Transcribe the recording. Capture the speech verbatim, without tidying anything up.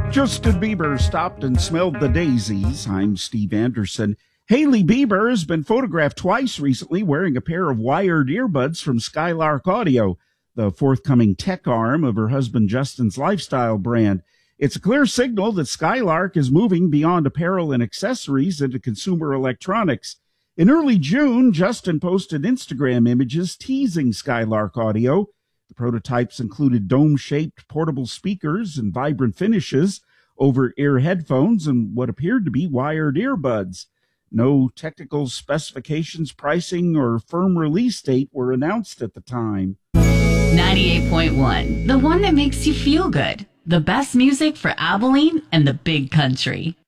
Justin Bieber stopped and smelled the daisies. I'm Steve Anderson. Hailey Bieber has been photographed twice recently wearing a pair of wired earbuds from Skylark Audio, the forthcoming tech arm of her husband Justin's lifestyle brand. It's a clear signal that Skylark is moving beyond apparel and accessories into consumer electronics. In early June, Justin posted Instagram images teasing Skylark Audio. The prototypes included dome-shaped portable speakers and vibrant finishes, over-ear headphones, and what appeared to be wired earbuds. No technical specifications, pricing, or firm release date were announced at the time. ninety-eight point one, the one that makes you feel good. The best music for Abilene and the Big Country.